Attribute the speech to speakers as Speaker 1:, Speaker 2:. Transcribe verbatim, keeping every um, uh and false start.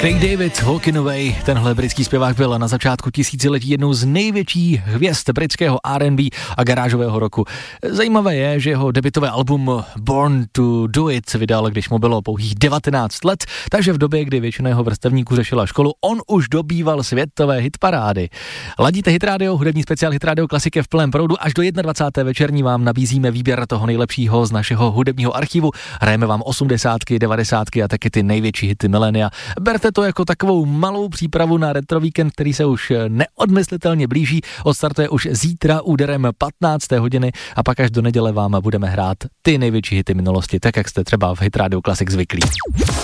Speaker 1: Craig David, Walking Away, tenhle britský zpěvák byl na začátku tisíciletí jednou z největších hvězd britského R and B a garážového roku. Zajímavé je, že jeho debutové album Born to Do It vydal, když mu bylo pouhých devatenáct let, takže v době, kdy většina jeho vrstevníků řešila školu, on už dobýval světové hitparády. Ladíte Hit Radio, hudební speciál Hit Radio Klasik je v plném proudu, až do jednadvacáté večerní vám nabízíme výběr toho nejlepšího z našeho hudebního archivu. Hrajeme vám osmdesátky, devadesátky a taky ty největší hity milénia. Berte to jako takovou malou přípravu na retro víkend, který se už neodmyslitelně blíží. Odstartuje už zítra úderem patnácté hodiny a pak až do neděle vám budeme hrát ty největší hity minulosti, tak jak jste třeba v Hit Radio Klasik zvyklí.